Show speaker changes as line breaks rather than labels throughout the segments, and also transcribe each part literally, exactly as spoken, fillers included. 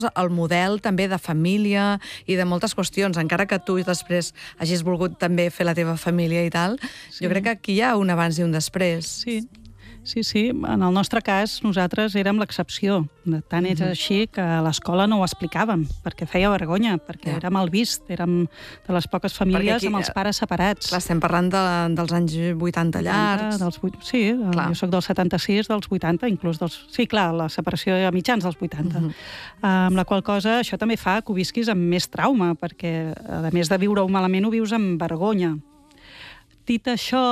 el model també de família i de moltes qüestions, encara que tu després hagis volgut també fer la teva família i tal, sí. Jo crec que aquí hi ha un abans i un després.
Sí, sí, sí. En el nostre cas, nosaltres érem l'excepció. Tant és mm-hmm. així que a l'escola no ho explicàvem, perquè feia vergonya, perquè ja. Era mal vist, érem de les poques famílies aquí, amb els pares separats.
Clar, estem parlant de, dels anys vuitanta llargs.
Dels, sí, clar. Jo soc del setanta-sis, dels vuitanta, inclús dels... Sí, clar, la separació a mitjans dels vuitanta. Mm-hmm. Amb la qual cosa, això també fa que ho visquis amb més trauma, perquè, a més de viure-ho malament, ho vius amb vergonya. Dit això...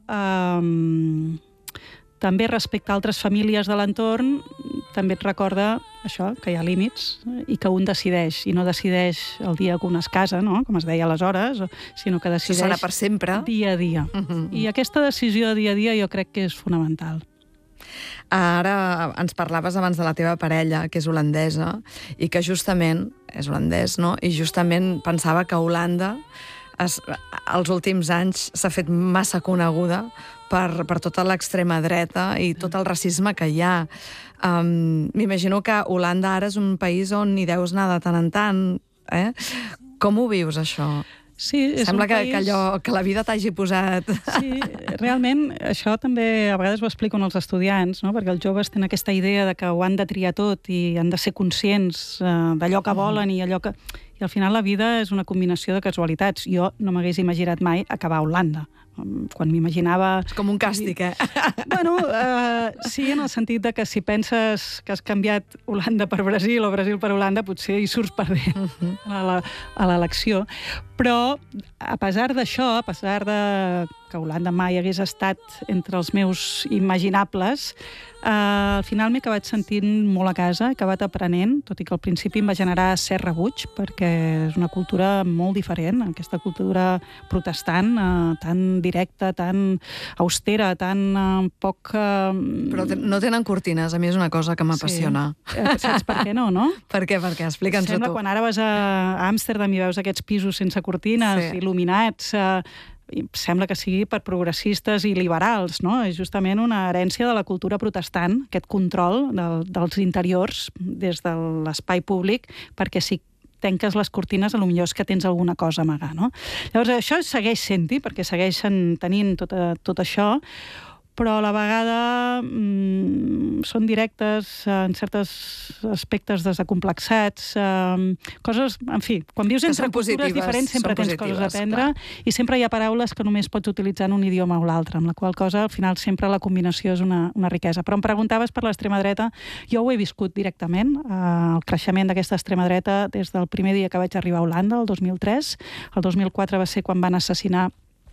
Eh, també respecte a altres famílies de l'entorn, també et recorda això, que hi ha límits i que un decideix, i no decideix el dia que un es casa, no? Com es deia aleshores, sinó que decideix...
Això serà per sempre.
Dia a dia. Uh-huh. I aquesta decisió de dia a dia jo crec que és fonamental.
Ara ens parlaves abans de la teva parella, que és holandesa, i que justament, és holandès, no? I justament pensava que Holanda es, els últims anys s'ha fet massa coneguda per, per tota l'extrema dreta i tot el racisme que hi ha. Um, M'imagino que Holanda ara és un país on hi deus anar de tant en tant. Eh? Com ho vius, això?
Sí, és
Sembla que,
país...
que, allò, que la vida t'hagi posat...
Sí, realment, això també a vegades ho explico als estudiants, no? Perquè els joves tenen aquesta idea de que ho han de triar tot i han de ser conscients eh, d'allò que volen i allò que... I al final la vida és una combinació de casualitats. Jo no m'hagués imaginat mai acabar a Holanda. Quan m'imaginava...
És com un càstig, eh?
Bueno, eh, sí, en el sentit de que si penses que has canviat Holanda per Brasil o Brasil per Holanda, potser hi surts perdent uh-huh. a l'elecció. Però, a pesar d'això, a pesar de que Holanda mai hagués estat entre els meus imaginables, eh, al final m'he acabat sentint molt a casa, he acabat aprenent, tot i que al principi em va generar cert rebuig, perquè és una cultura molt diferent, aquesta cultura protestant, eh, tan directa, tan austera, tan eh, poc... Eh...
Però no tenen cortines, a mi és una cosa que m'apassiona.
Sí. Saps per què no, no?
Per què? Per què? Explica'ns-ho tu.
Sembla quan ara vas a Amsterdam i veus aquests pisos sense cortines, sí. il·luminats... Eh, sembla que sigui per progressistes i liberals, no? És justament una herència de la cultura protestant, aquest control del, dels interiors des de l'espai públic, perquè si tanques les cortines, potser és que tens alguna cosa a amagar, no? Llavors, això segueix sent-hi, perquè segueixen tenint tot, tot això, però a la vegada mmm, són directes en certs aspectes desacomplexats, eh, coses, en fi, quan vius entre cultures diferents sempre tens coses a aprendre i sempre hi ha paraules que només pots utilitzar en un idioma o l'altre, amb la qual cosa al final sempre la combinació és una, una riquesa. Però em preguntaves per l'extrema dreta, jo ho he viscut directament, eh, el creixement d'aquesta extrema dreta des del primer dia que vaig arribar a Holanda, el dos mil tres, el dos mil quatre va ser quan van assassinar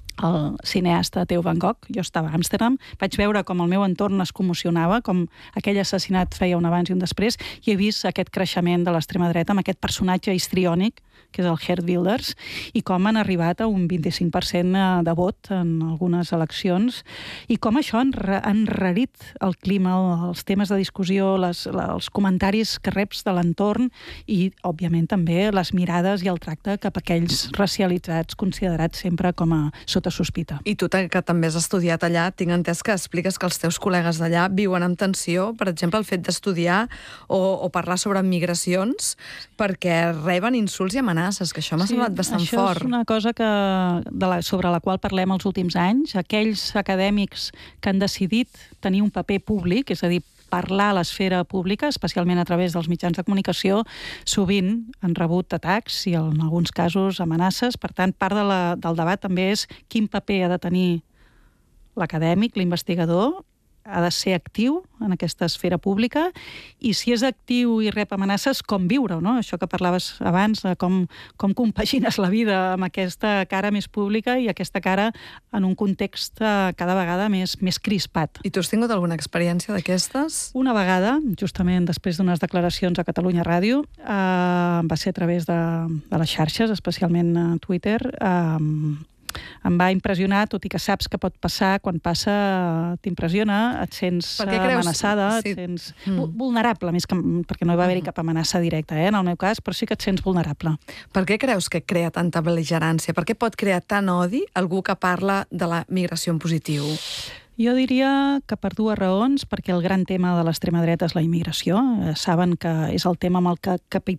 el cineasta Theo van Gogh. Jo estava a Amsterdam, vaig veure com el meu entorn es commocionava, com aquell assassinat feia un abans i un després, i he vist aquest creixement de l'extrema dreta amb aquest personatge histriònic, que és el Geert Wilders, i com han arribat a un vint-i-cinc per cent de vot en algunes eleccions, i com això ha enrarit el clima, els temes de discussió, les, els comentaris que reps de l'entorn i, òbviament, també les mirades i el tracte cap a aquells racialitzats considerats sempre com a sota sospita.
I tu, que també has estudiat allà, tinc entès que expliques que els teus col·legues d'allà viuen amb tensió, per exemple, el fet d'estudiar o, o parlar sobre migracions, perquè reben insults i amenaces, que això m'ha sí, semblat bastant
això
fort.
Això és una cosa que, de la, sobre la qual parlem els últims anys. Aquells acadèmics que han decidit tenir un paper públic, és a dir, parlar a l'esfera pública, especialment a través dels mitjans de comunicació, sovint han rebut atacs i en alguns casos amenaces. Per tant, part de la, del debat també és quin paper ha de tenir l'acadèmic, l'investigador, ha de ser actiu en aquesta esfera pública i si és actiu i rep amenaces, com viure, no? Això que parlaves abans, com, com compagines la vida amb aquesta cara més pública i aquesta cara en un context cada vegada més, més crispat.
I tu has tingut alguna experiència d'aquestes?
Una vegada, justament després d'unes declaracions a Catalunya Ràdio, eh, va ser a través de, de les xarxes, especialment a Twitter, eh, em va impressionar, tot i que saps que pot passar, quan passa t'impressiona, et sents amenaçada, sí. et sents mm. vulnerable, més que, perquè no hi va haver-hi cap amenaça directa, eh, en el meu cas, però sí que et sents vulnerable.
Per què creus que crea tanta bel·ligerància? Per què pot crear tant odi algú que parla de la migració en positiu?
Jo diria que per dues raons, perquè el gran tema de l'extrema dreta és la immigració. Saben que és el tema amb el que